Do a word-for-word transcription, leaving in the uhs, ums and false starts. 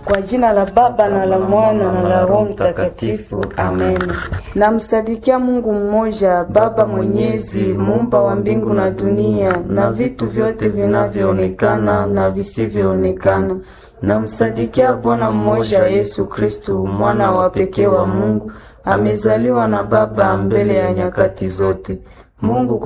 Kwa jina la Baba na la Mwana na la Roho Mtakatifu. Amen. Namsadikia Mungu mmoja, Baba Mwenyezi, muumba wa mbingu na dunia na vitu vyote vinavyoonekana na visivyoonekana. Namsadikia Bwana mmoja, Yesu Kristo, mwana wa pekee wa Mungu, amezaliwa na Baba mbele ya nyakati zote. Mungu